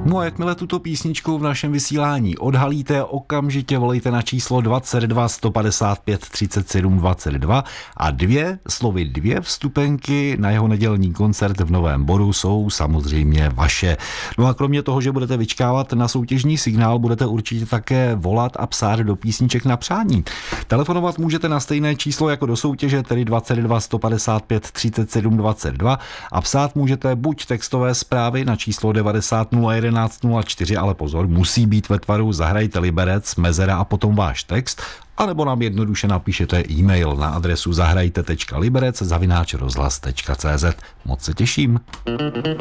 No a jakmile tuto písničku v našem vysílání odhalíte, okamžitě volejte na číslo 22 155 37 22 a dvě vstupenky na jeho nedělní koncert v Novém Boru jsou samozřejmě vaše. No a kromě toho, že budete vyčkávat na soutěžní signál, budete určitě také volat a psát do písniček na přání. Telefonovat můžete na stejné číslo jako do soutěže, tedy 22 155 37 22 a psát můžete buď textové zprávy na číslo 90 01 04, ale pozor, musí být ve tvaru Zahrajte Liberec, mezera a potom váš text, anebo nám jednoduše napíšete e-mail na adresu zahrajte.liberec@rozhlas.cz. Moc se těším.